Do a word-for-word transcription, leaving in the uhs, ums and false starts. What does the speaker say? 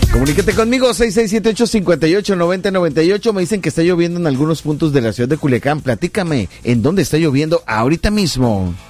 Comuníquete conmigo, seis seis siete ocho, cinco ocho, nueve cero nueve ocho. Me dicen que está lloviendo en algunos puntos de la ciudad de Culiacán. Platícame, ¿en dónde está lloviendo ahorita mismo?